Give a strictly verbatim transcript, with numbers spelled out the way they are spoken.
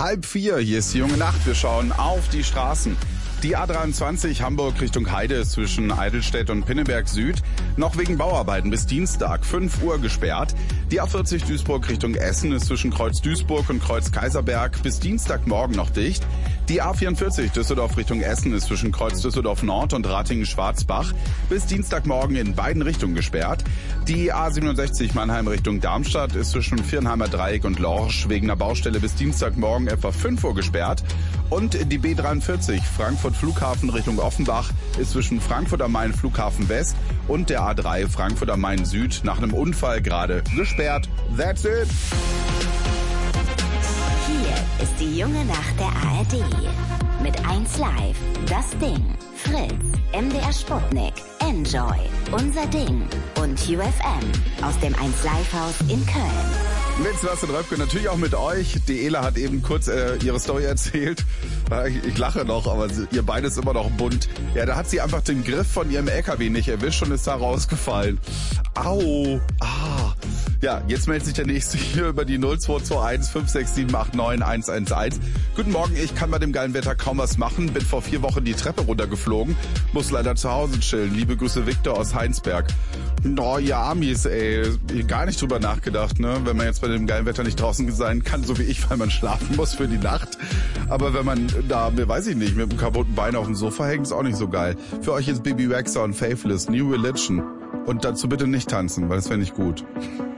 Halb vier, hier ist die junge Nacht. Wir schauen auf die Straßen. Die A dreiundzwanzig Hamburg Richtung Heide ist zwischen Eidelstedt und Pinneberg Süd noch wegen Bauarbeiten bis Dienstag fünf Uhr gesperrt. Die A vierzig Duisburg Richtung Essen ist zwischen Kreuz Duisburg und Kreuz Kaiserberg bis Dienstagmorgen noch dicht. Die A vierundvierzig Düsseldorf Richtung Essen ist zwischen Kreuz Düsseldorf Nord und Ratingen-Schwarzbach bis Dienstagmorgen in beiden Richtungen gesperrt. Die A siebenundsechzig Mannheim Richtung Darmstadt ist zwischen Viernheimer Dreieck und Lorsch wegen einer Baustelle bis Dienstagmorgen etwa fünf Uhr gesperrt. Und die B dreiundvierzig Frankfurt Flughafen Richtung Offenbach ist zwischen Frankfurt am Main Flughafen West und der A drei Frankfurt am Main Süd nach einem Unfall gerade gesperrt. That's it. Hier ist die junge Nacht der A R D. Mit eins Live, das Ding, Fritz, M D R Sputnik, Enjoy, Unser Ding und U F M aus dem eins Live Haus in Köln. Mit Sebastian Röpke, natürlich auch mit euch. Die Ela hat eben kurz äh, ihre Story erzählt. Ich, ich lache noch, aber sie, ihr Bein ist immer noch bunt. Ja, da hat sie einfach den Griff von ihrem L K W nicht erwischt und ist da rausgefallen. Au, ah. Ja, jetzt meldet sich der Nächste hier über die null zwei zwei eins fünf sechs sieben acht neun eins eins eins. Guten Morgen, ich kann bei dem geilen Wetter kaum was machen. Bin vor vier Wochen die Treppe runtergeflogen. Muss leider zu Hause chillen. Liebe Grüße, Victor aus Heinsberg. No, ja, Amis, ey. Gar nicht drüber nachgedacht, ne? Wenn man jetzt bei dem geilen Wetter nicht draußen sein kann, so wie ich, weil man schlafen muss für die Nacht. Aber wenn man da, weiß ich nicht, mit einem kaputten Bein auf dem Sofa hängt, ist auch nicht so geil. Für euch jetzt Baby Rexha und Faithless, New Religion. Und dazu bitte nicht tanzen, weil das wäre nicht gut.